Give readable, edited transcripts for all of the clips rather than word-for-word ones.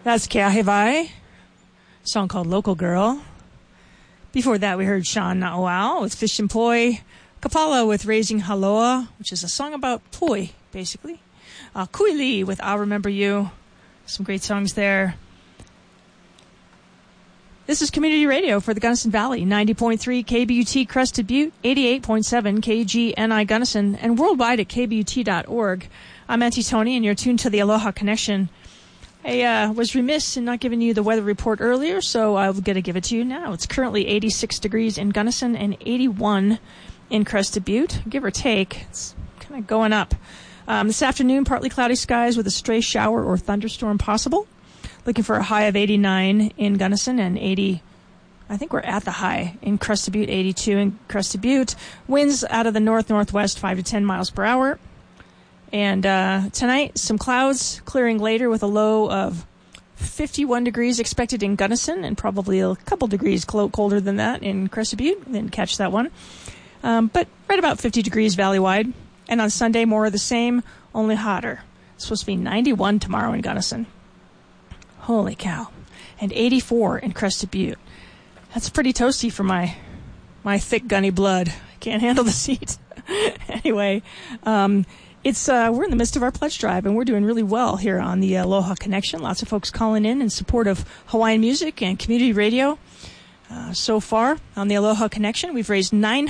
That's Keahevai, song called Local Girl. Before that, we heard Sean Na'oau with Fish and Poi. Kapala with Raising Haloa, which is a song about poi, basically. Kuili with I'll Remember You. Some great songs there. This is Community Radio for the Gunnison Valley, 90.3 KBUT Crested Butte, 88.7 KGNI Gunnison, and worldwide at kbut.org. I'm Auntie Tony, and you're tuned to the Aloha Connection. I was remiss in not giving you the weather report earlier, so I'm going to give it to you now. It's currently 86 degrees in Gunnison and 81 in Crested Butte, give or take. It's kind of going up. This afternoon, partly cloudy skies with a stray shower or thunderstorm possible. Looking for a high of 89 in Gunnison and 80, I think we're at the high in Crested Butte, 82 in Crested Butte. Winds out of the north-northwest, 5 to 10 miles per hour. And tonight, some clouds clearing later with a low of 51 degrees expected in Gunnison and probably a couple degrees colder than that in Crested Butte. Didn't catch that one. But right about 50 degrees valley-wide. And on Sunday, more of the same, only hotter. It's supposed to be 91 tomorrow in Gunnison. Holy cow. And 84 in Crested Butte. That's pretty toasty for my thick, gunny blood. I can't handle the heat. Anyway, we're in the midst of our pledge drive, and we're doing really well here on the Aloha Connection. Lots of folks calling in support of Hawaiian music and community radio. So far on the Aloha Connection, we've raised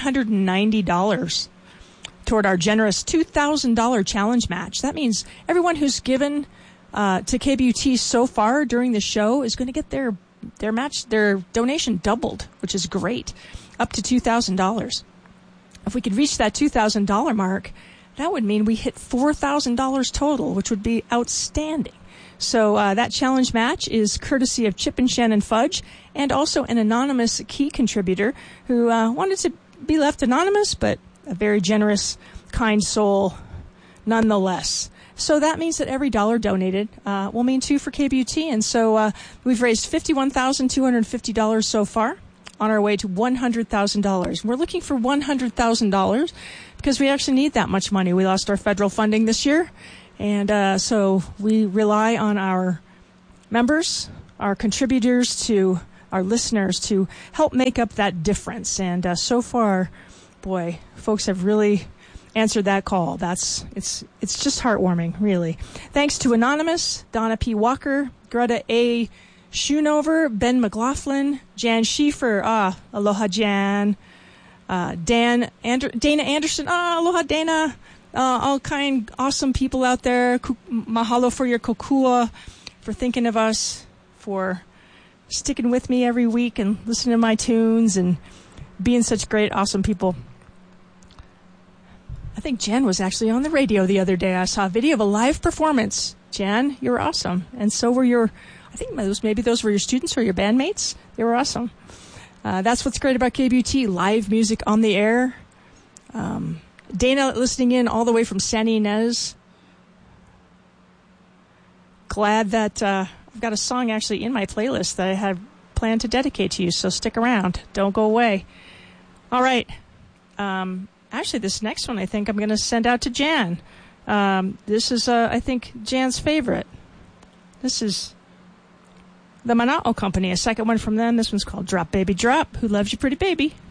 $990 toward our generous $2,000 challenge match. That means everyone who's given to KBUT so far during the show is going to get their donation doubled, which is great, up to $2,000. If we could reach that $2,000 mark, that would mean we hit $4,000 total, which would be outstanding. So that challenge match is courtesy of Chip and Shannon Fudge and also an anonymous key contributor who wanted to be left anonymous, but a very generous, kind soul nonetheless. So that means that every dollar donated will mean two for KBUT. And so we've raised $51,250 so far, on our way to $100,000. We're looking for $100,000 because we actually need that much money. We lost our federal funding this year, and so we rely on our members, our contributors, to our listeners to help make up that difference. And so far, boy, folks have really answered that call. It's just heartwarming, really. Thanks to Anonymous, Donna P. Walker, Greta A. Schoonover, Ben McLaughlin, Jan Schiefer, aloha Jan, Dana Anderson, aloha Dana, all kind awesome people out there. Mahalo for your kokua, for thinking of us, for sticking with me every week and listening to my tunes and being such great, awesome people. I think Jan was actually on the radio the other day. I saw a video of a live performance. Jan, you were awesome. And so were I think those were your students or your bandmates. They were awesome. That's what's great about KBUT, live music on the air. Dana listening in all the way from Santa Ynez. Glad that I've got a song actually in my playlist that I have planned to dedicate to you, so stick around. Don't go away. All right. Actually, this next one I think I'm going to send out to Jan. This is, I think, Jan's favorite. This is the Mana'o Company, a second one from them. This one's called Drop Baby Drop. Who loves you, pretty baby?